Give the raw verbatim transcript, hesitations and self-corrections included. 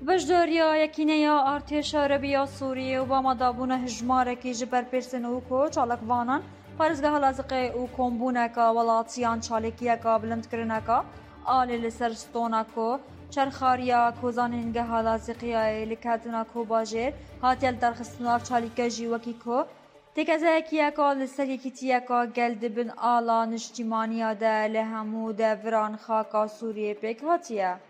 بجداریا یکینیا ارتش عربیا سوریه و با مدابون هجمارکی جبر پرسن او کو چالکوانان پارزگاه لازقه او کمبونکا ولاتیان چالکیکا بلند کرنکا آل لسرستونا کو چرخاریا کوزاننگه لازقیه لکاتنا کو باجر هاتیل درخستناف چالکه جیوکی کو تکزاکیکا لسریکیتیکا گلد بن آلا نشتیمانیا ده لهمو ده وران خاکا سوریه پیک هاتیه